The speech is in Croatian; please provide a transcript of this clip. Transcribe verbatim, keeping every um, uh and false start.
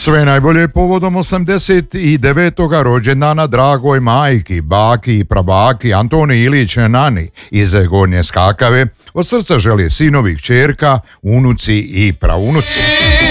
Sve najbolje povodom osamdeset devetog rođendana dragoj majki, baki i prabaki Antoni Ilić Nani iz Gornje Skakave. Od srca žele sinovi, kćerka, unuci i praunuci.